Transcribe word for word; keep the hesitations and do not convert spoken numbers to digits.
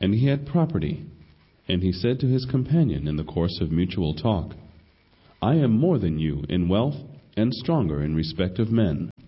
and he had property. And he said to his companion in the course of mutual talk, I am more than you in wealth and stronger in respect of men.